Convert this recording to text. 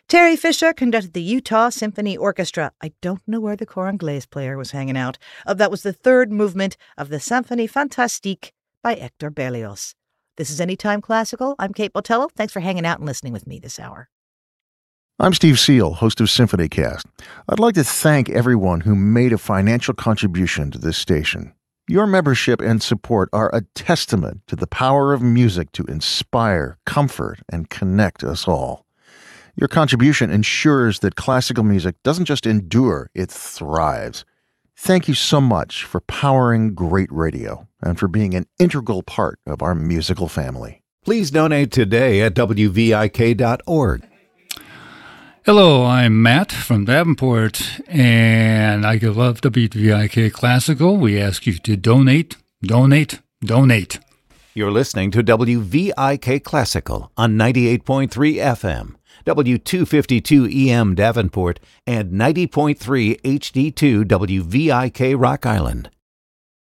Terry Fisher conducted the Utah Symphony Orchestra. I don't know where the cor anglais player was hanging out. That was the third movement of the Symphonie Fantastique by Hector Berlioz. This is Anytime Classical. I'm Kate Botello. Thanks for hanging out and listening with me this hour. I'm Steve Seal, host of SymphonyCast. I'd like to thank everyone who made a financial contribution to this station. Your membership and support are a testament to the power of music to inspire, comfort, and connect us all. Your contribution ensures that classical music doesn't just endure, it thrives. Thank you so much for powering great radio and for being an integral part of our musical family. Please donate today at wvik.org. Hello, I'm Matt from Davenport, and I love WVIK Classical. We ask you to donate, donate, donate. You're listening to WVIK Classical on 98.3 FM, W252 EM Davenport, and 90.3 HD2 WVIK Rock Island.